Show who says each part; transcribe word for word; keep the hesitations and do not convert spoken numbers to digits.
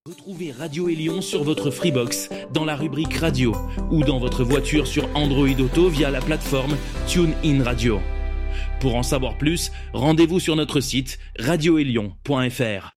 Speaker 1: Retrouvez Radio Élion sur votre Freebox, dans la rubrique Radio, ou dans votre voiture sur Android Auto via la plateforme TuneIn Radio. Pour en savoir plus, rendez-vous sur notre site radio élion point f r.